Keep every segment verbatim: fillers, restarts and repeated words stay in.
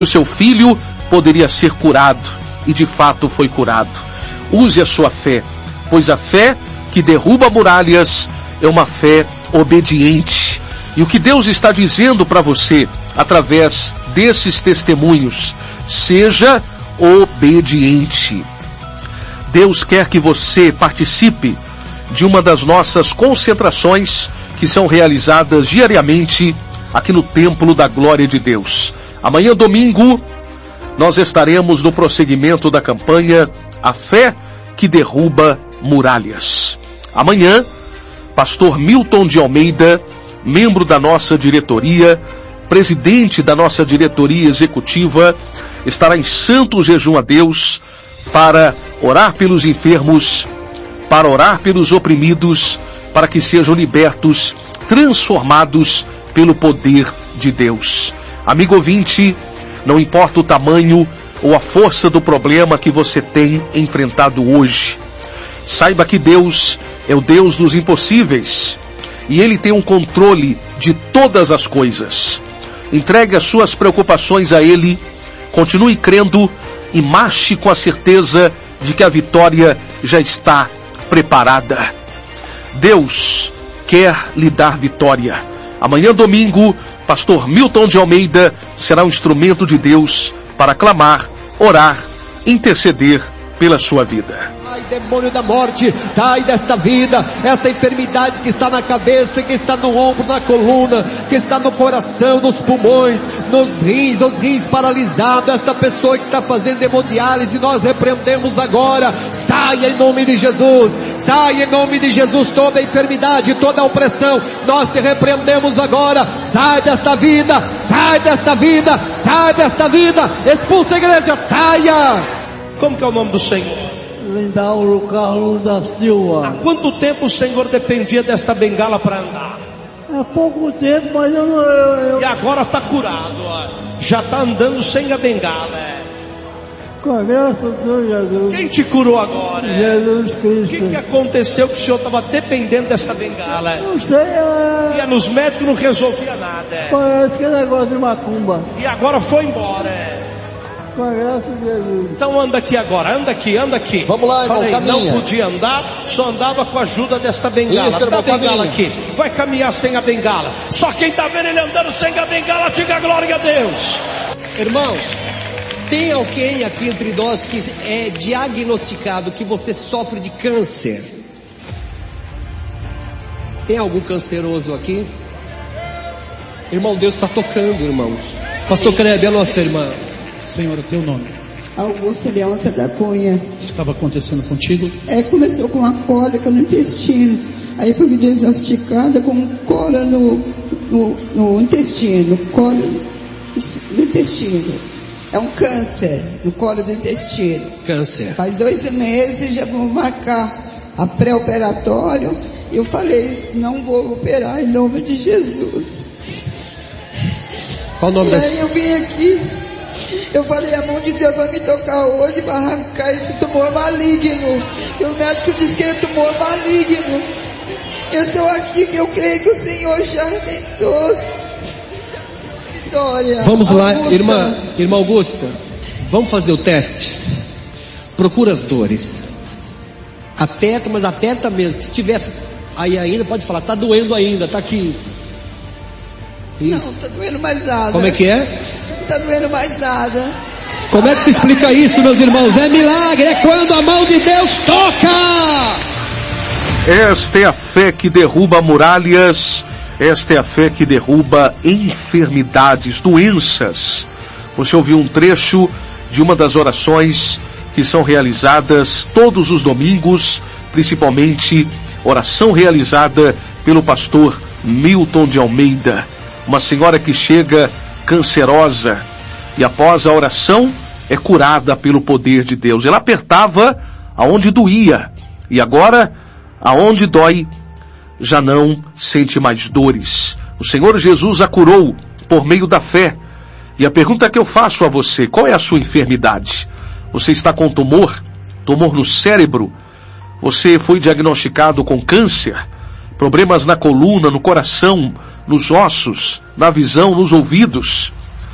o seu filho poderia ser curado, e de fato foi curado. Use a sua fé, pois a fé que derruba muralhas é uma fé obediente. E o que Deus está dizendo para você, através desses testemunhos, seja obediente. Deus quer que você participe de uma das nossas concentrações que são realizadas diariamente aqui no Templo da Glória de Deus. Amanhã, domingo, nós estaremos no prosseguimento da campanha A Fé que Derruba Muralhas. Amanhã, pastor Milton de Almeida, membro da nossa diretoria, presidente da nossa diretoria executiva, estará em santo jejum a Deus para orar pelos enfermos, para orar pelos oprimidos, para que sejam libertos, transformados pelo poder de Deus. Amigo ouvinte, não importa o tamanho ou a força do problema que você tem enfrentado hoje, saiba que Deus é o Deus dos impossíveis e Ele tem um controle de todas as coisas. Entregue as suas preocupações a Ele, continue crendo e marche com a certeza de que a vitória já está preparada. Deus quer lhe dar vitória. Amanhã, domingo, pastor Milton de Almeida será um instrumento de Deus para clamar, orar, interceder pela sua vida. Sai, demônio da morte, sai desta vida, esta enfermidade que está na cabeça, que está no ombro, na coluna, que está no coração, nos pulmões, nos rins, os rins paralisados, esta pessoa que está fazendo hemodiálise, nós repreendemos agora, sai em nome de Jesus, sai em nome de Jesus, toda enfermidade, toda opressão, nós te repreendemos agora, sai desta vida, sai desta vida, sai desta vida, expulsa a igreja, saia! Como que é o nome do Senhor? Lindauro Carlos da Silva. Há quanto tempo o Senhor dependia desta bengala para andar? Há pouco tempo, mas eu não... Eu, eu... E agora está curado, ó. Já está andando sem a bengala. É. Com a graça do Senhor Jesus. Quem te curou agora? É? Jesus Cristo. O que, que aconteceu que o Senhor estava dependendo dessa bengala? É? Não sei, é... Ia nos médicos, não resolvia nada. É. Parece que é negócio de macumba. E agora foi embora, é. Com a graça de Jesus. Então anda aqui agora, anda aqui, anda aqui. Vamos lá, irmão, Falei, caminha. não podia andar, só andava com a ajuda desta bengala. Isso, irmão, Dá a bengala caminha. aqui, vai caminhar sem a bengala. Só quem está vendo ele andando sem a bengala, diga glória a Deus. Irmãos, tem alguém aqui entre nós que é diagnosticado que você sofre de câncer? Tem algum canceroso aqui? Irmão, Deus está tocando, irmãos. Pastor Kleber, a nossa irmã. Senhor, o teu nome? Augusto Leôncia da Cunha. O que estava acontecendo contigo? É, começou com uma cólica no intestino. Aí foi diagnosticada com cólica no, no, no intestino. Cólica no intestino. É um câncer no colo do intestino. Câncer. Faz dois meses, já vou marcar a pré-operatório. Eu falei, não vou operar em nome de Jesus. Qual o nome e desse? aí eu vim aqui. Eu falei, a mão de Deus vai me tocar hoje para arrancar esse tumor maligno. E o médico disse que é tumor maligno. Eu estou aqui, que eu creio que o Senhor já me trouxe vitória. Vamos lá, Augusta. irmã, irmã Augusta. Vamos fazer o teste. Procura as dores. Aperta, mas aperta mesmo. Se tiver aí ainda, pode falar, tá doendo ainda, tá aqui. Isso. Não, tá doendo mais nada. Como é que é? Não tá doendo mais nada. Como é que se explica isso, meus irmãos? É milagre, é quando a mão de Deus toca! Esta é a fé que derruba muralhas, esta é a fé que derruba enfermidades, doenças. Você ouviu um trecho de uma das orações que são realizadas todos os domingos, principalmente oração realizada pelo pastor Milton de Almeida. Uma senhora que chega cancerosa e após a oração é curada pelo poder de Deus. Ela apertava aonde doía e agora aonde dói já não sente mais dores. O Senhor Jesus a curou por meio da fé. E a pergunta que eu faço a você, qual é a sua enfermidade? Você está com tumor? Tumor no cérebro? Você foi diagnosticado com câncer? Problemas na coluna, no coração, nos ossos, na visão, nos ouvidos?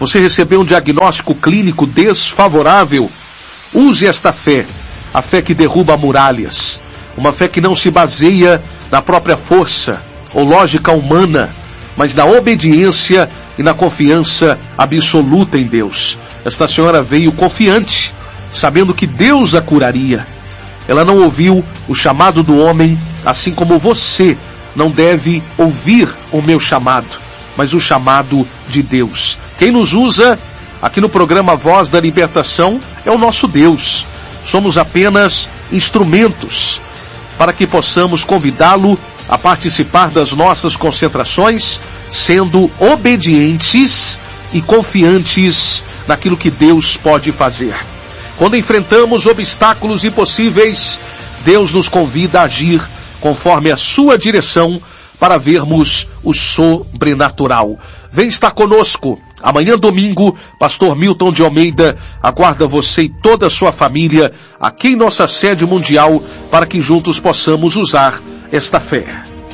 Você recebeu um diagnóstico clínico desfavorável? Use esta fé, a fé que derruba muralhas, uma fé que não se baseia na própria força ou lógica humana, mas na obediência e na confiança absoluta em Deus. Esta senhora veio confiante, sabendo que Deus a curaria. Ela não ouviu o chamado do homem, assim como você não deve ouvir o meu chamado, mas o chamado de Deus. Quem nos usa aqui no programa Voz da Libertação é o nosso Deus. Somos apenas instrumentos para que possamos convidá-lo a participar das nossas concentrações, sendo obedientes e confiantes naquilo que Deus pode fazer. Quando enfrentamos obstáculos impossíveis, Deus nos convida a agir conforme a sua direção para vermos o sobrenatural. Vem estar conosco. Amanhã, domingo, pastor Milton de Almeida aguarda você e toda a sua família aqui em nossa sede mundial para que juntos possamos usar esta fé.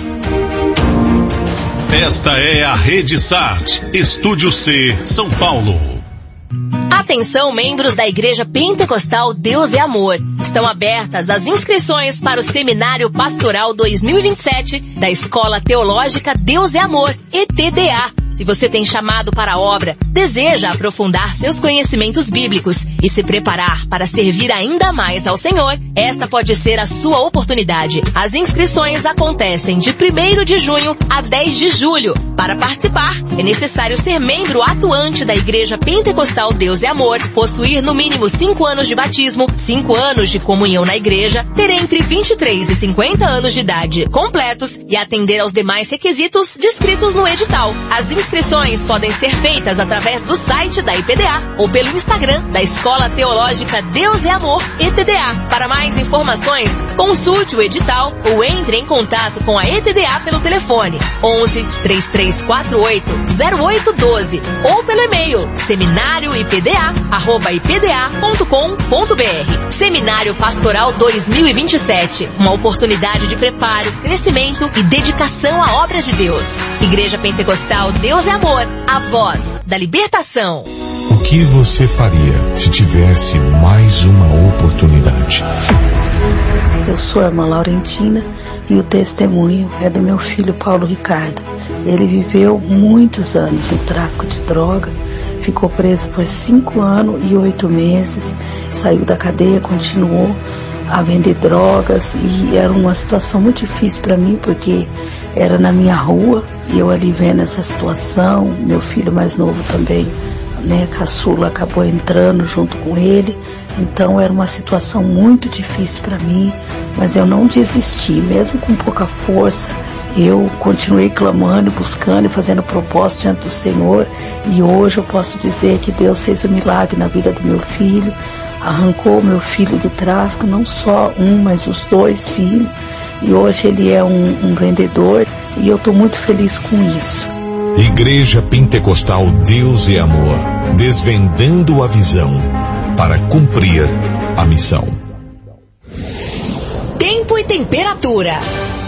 Esta é a Rede S A T, Estúdio C, São Paulo. Atenção, membros da Igreja Pentecostal Deus é Amor. Estão abertas as inscrições para o Seminário Pastoral dois mil e vinte e sete da Escola Teológica Deus é Amor, E T D A. Se você tem chamado para a obra, deseja aprofundar seus conhecimentos bíblicos e se preparar para servir ainda mais ao Senhor, esta pode ser a sua oportunidade. As inscrições acontecem de primeiro de junho a dez de julho. Para participar, é necessário ser membro atuante da Igreja Pentecostal Deus é Amor, possuir no mínimo cinco anos de batismo, cinco anos de comunhão na igreja, ter entre vinte e três e cinquenta anos de idade completos e atender aos demais requisitos descritos no edital. As inscrições podem ser feitas através do site da I P D A ou pelo Instagram da Escola Teológica Deus é Amor, E T D A. Para mais informações, consulte o edital ou entre em contato com a E T D A pelo telefone onze, três três quatro oito, zero oito um dois ou pelo e-mail seminário I P D A arroba I P D A ponto com ponto B R. Seminário Pastoral dois mil e vinte e sete, uma oportunidade de preparo, crescimento e dedicação à obra de Deus. Igreja Pentecostal Deus é Amor, a voz da libertação. O que você faria se tivesse mais uma oportunidade? Eu sou a irmã Laurentina e o testemunho é do meu filho Paulo Ricardo. Ele viveu muitos anos no tráfico de droga, ficou preso por cinco anos e oito meses, saiu da cadeia, continuou a vender drogas e era uma situação muito difícil para mim porque era na minha rua e eu ali vendo essa situação, meu filho mais novo também, né, caçula, acabou entrando junto com ele, então era uma situação muito difícil para mim, mas eu não desisti, mesmo com pouca força, eu continuei clamando, buscando e fazendo propósito diante do Senhor e hoje eu posso dizer que Deus fez um milagre na vida do meu filho, arrancou meu filho do tráfico, não só um, mas os dois filhos, e hoje ele é um, um vendedor e eu estou muito feliz com isso. Igreja Pentecostal Deus é Amor, desvendando a visão para cumprir a missão. Tempo e temperatura.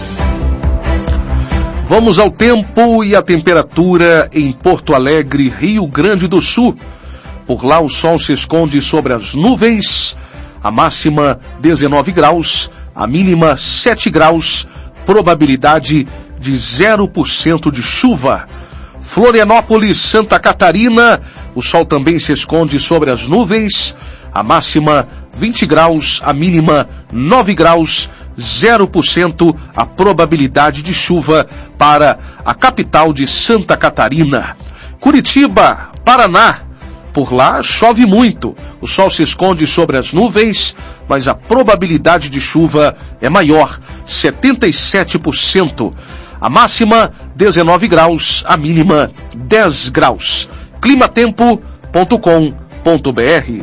Vamos ao tempo e a temperatura em Porto Alegre, Rio Grande do Sul. Por lá o sol se esconde sobre as nuvens, a máxima dezenove graus, a mínima sete graus, probabilidade de zero por cento de chuva. Florianópolis, Santa Catarina, o sol também se esconde sobre as nuvens, a máxima vinte graus, a mínima nove graus, zero por cento a probabilidade de chuva para a capital de Santa Catarina. Curitiba, Paraná, por lá chove muito, o sol se esconde sobre as nuvens, mas a probabilidade de chuva é maior, setenta e sete por cento. A máxima dezenove graus, a mínima dez graus. climatempo ponto com ponto B R.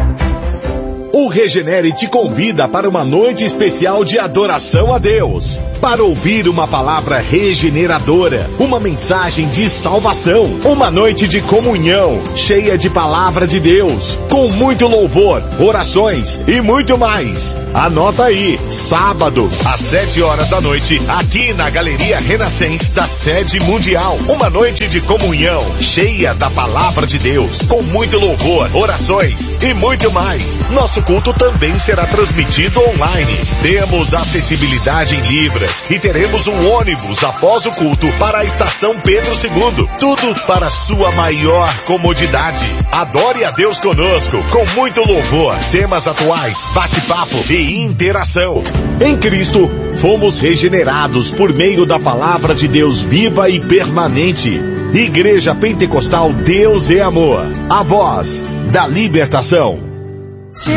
O Regenere te convida para uma noite especial de adoração a Deus. para ouvir uma palavra regeneradora, uma mensagem de salvação, uma noite de comunhão, cheia de palavra de Deus, com muito louvor, orações e muito mais. Anota aí, sábado, às sete horas da noite, aqui na Galeria Renascença da Sede Mundial. Uma noite de comunhão, cheia da palavra de Deus, com muito louvor, orações e muito mais. Nosso culto também será transmitido online. Temos acessibilidade em Libras e teremos um ônibus após o culto para a estação Pedro segundo. Tudo para sua maior comodidade. Adore a Deus conosco, com muito louvor, temas atuais, bate-papo e interação. Em Cristo, fomos regenerados por meio da palavra de Deus viva e permanente. Igreja Pentecostal Deus é Amor, a voz da libertação.